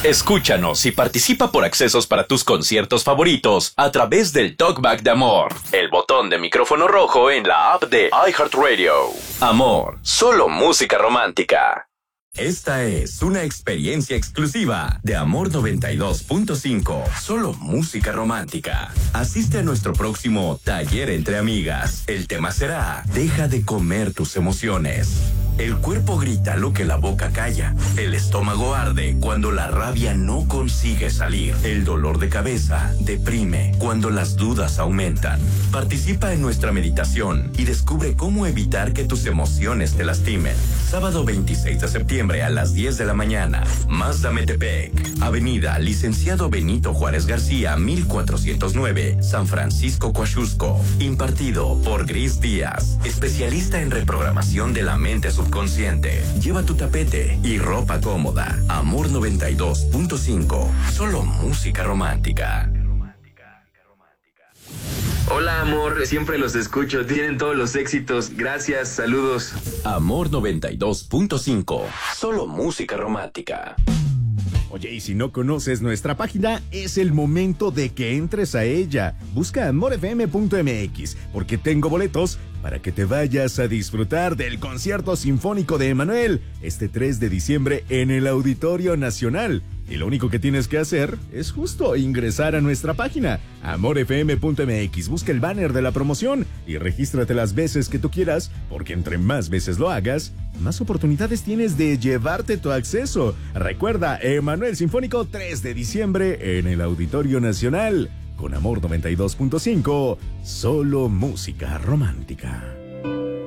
Escúchanos y participa por accesos para tus conciertos favoritos a través del Talkback de Amor, el botón de micrófono rojo en la app de iHeartRadio. Amor, solo música romántica. Esta es una experiencia exclusiva de Amor 92.5, solo música romántica. Asiste a nuestro próximo taller entre amigas. El tema será: deja de comer tus emociones. El cuerpo grita lo que la boca calla. El estómago arde cuando la rabia no consigue salir. El dolor de cabeza deprime cuando las dudas aumentan. Participa en nuestra meditación y descubre cómo evitar que tus emociones te lastimen. Sábado 26 de septiembre a las 10 de la mañana. Mazda Metepec, Avenida Licenciado Benito Juárez García, 1409, San Francisco, Coaxusco. Impartido por Gris Díaz, especialista en reprogramación de la mente subconsciente. Lleva tu tapete y ropa cómoda. Amor 92.5, solo música romántica. Hola, amor, siempre los escucho, tienen todos los éxitos, gracias, saludos. Amor 92.5, solo música romántica. Oye, y si no conoces nuestra página, es el momento de que entres a ella. Busca amorfm.mx, porque tengo boletos para que te vayas a disfrutar del concierto sinfónico de Emanuel este 3 de diciembre en el Auditorio Nacional. Y lo único que tienes que hacer es justo ingresar a nuestra página, amorfm.mx, busca el banner de la promoción y regístrate las veces que tú quieras, porque entre más veces lo hagas, más oportunidades tienes de llevarte tu acceso. Recuerda, Emanuel Sinfónico 3 de diciembre en el Auditorio Nacional, con Amor 92.5, solo música romántica.